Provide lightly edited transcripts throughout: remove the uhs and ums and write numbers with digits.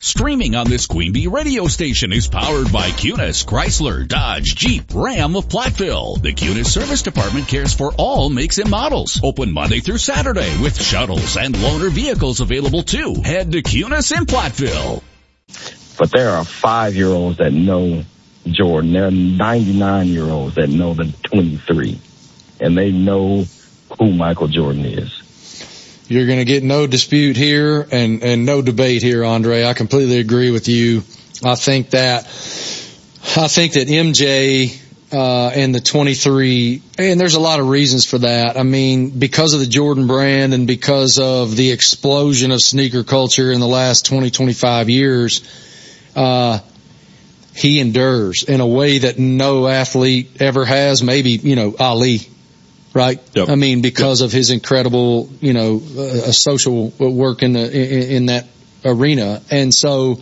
Streaming on this Queen Bee radio station is powered by Cunis, Chrysler, Dodge, Jeep, Ram of Platteville. The Cunis Service Department cares for all makes and models. Open Monday through Saturday with shuttles and loaner vehicles available too. Head to Cunis in Platteville. But there are 5-year-olds that know Jordan. There are 99-year-olds that know the 23. And they know who Michael Jordan is. You're going to get no dispute here and no debate here, Andre. I completely agree with you. I think that MJ and the 23, and there's a lot of reasons for that. I mean, because of the Jordan brand and because of the explosion of sneaker culture in the last 20, 25 years, he endures in a way that no athlete ever has. Maybe, Ali. Right. Yep. I mean, because of his incredible, social work in that arena. And so,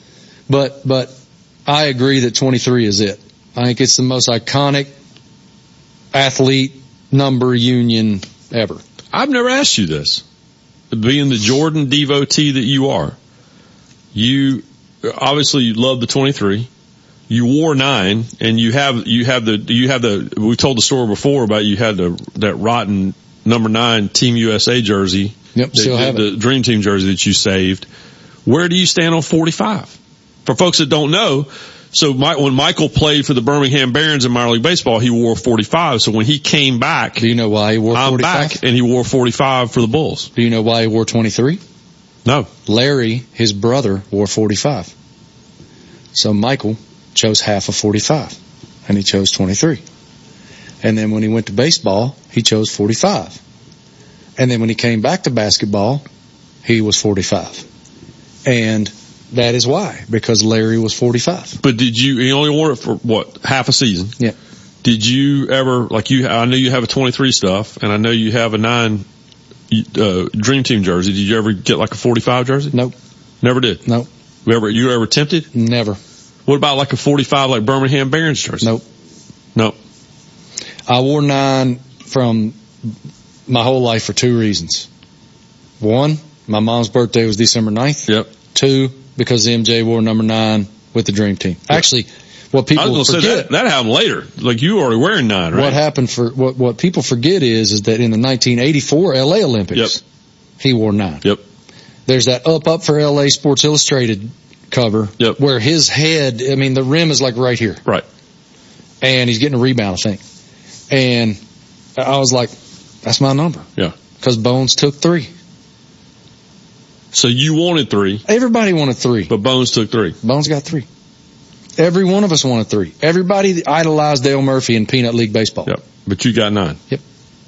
but I agree that 23 is it. I think it's the most iconic athlete number union ever. I've never asked you this. Being the Jordan devotee that you are, you obviously love the 23. You wore 9, and you have the. We told the story before about you had that rotten number 9 Team USA jersey. Yep, still have the Dream Team jersey that you saved. Where do you stand on 45? For folks that don't know, so when Michael played for the Birmingham Barons in minor league baseball, he wore 45. So when he came back, do you know why he wore 45? I'm back, and he wore 45 for the Bulls. Do you know why he wore 23? No. Larry, his brother, wore 45. So Michael chose half of 45, and he chose 23. And then when he went to baseball, he chose 45. And then when he came back to basketball, he was 45. And that is why, because Larry was 45. But he only wore it for what, half a season? Yeah. Did you ever, I know you have a 23 stuff, and I know you have a 9 Dream Team jersey. Did you ever get like a 45 jersey? Nope. Never did? Nope. You ever tempted? Never. What about like a 45 like Birmingham Barons jersey? Nope. I wore 9 from my whole life for 2 reasons. 1, my mom's birthday was December 9th. Yep. 2, because MJ wore number 9 with the Dream Team. Yep. Actually, what people forget. That happened later. Like you were already wearing 9, right? What happened what people forget is that in the 1984 LA Olympics, he wore 9. Yep. There's that Up for LA Sports Illustrated cover, where his head, I mean, the rim is like right here. Right. And he's getting a rebound, I think. And I was like, that's my number. Yeah. Because Bones took 3. So you wanted 3. Everybody wanted 3. But Bones took 3. Bones got 3. Every one of us wanted 3. Everybody idolized Dale Murphy in Peanut League baseball. Yep. But you got 9. Yep.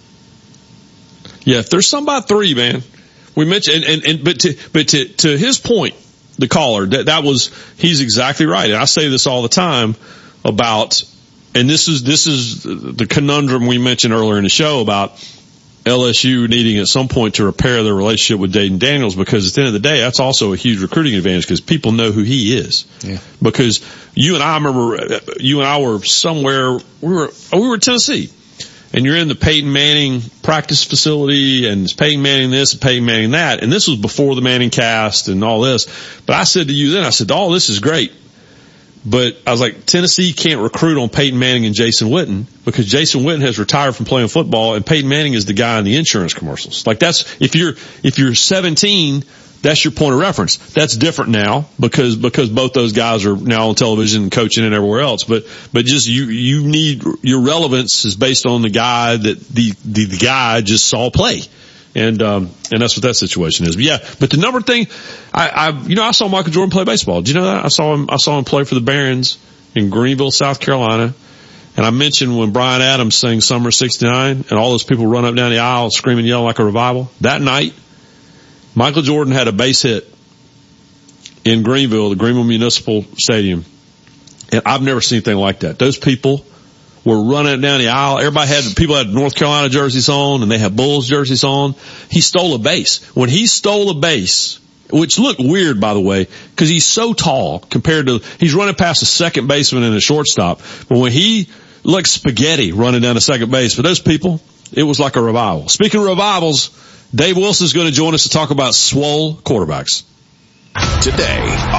Yeah, if there's some about 3, man. We mentioned, but to his point, the caller, he's exactly right. And I say this all the time about, and this is the conundrum we mentioned earlier in the show about LSU needing at some point to repair their relationship with Dayton Daniels, because at the end of the day, that's also a huge recruiting advantage because people know who he is. Yeah. Because you and I were somewhere, we were in Tennessee. And you're in the Peyton Manning practice facility, and it's Peyton Manning this and Peyton Manning that. And this was before the Manning cast and all this. But I said to you then, all this is great. But I was like, Tennessee can't recruit on Peyton Manning and Jason Witten because Jason Witten has retired from playing football, and Peyton Manning is the guy in the insurance commercials. Like that's, if you're 17, that's your point of reference. That's different now because both those guys are now on television and coaching and everywhere else. But just you need, your relevance is based on the guy that the guy just saw play. And that's what that situation is. But yeah, but the number thing, I saw Michael Jordan play baseball. Do you know that? I saw him play for the Barons in Greenville, South Carolina. And I mentioned when Bryan Adams sang Summer '69 and all those people run up down the aisle screaming, yelling like a revival. That night, Michael Jordan had a base hit in Greenville, the Greenville Municipal Stadium. And I've never seen anything like that. Those people were running down the aisle. People had North Carolina jerseys on and they had Bulls jerseys on. He stole a base. When he stole a base, which looked weird, by the way, because he's so tall compared to, he's running past a second baseman and a shortstop. But when he like spaghetti running down the second base, for those people, it was like a revival. Speaking of revivals, Dave Wilson is going to join us to talk about swole quarterbacks. Today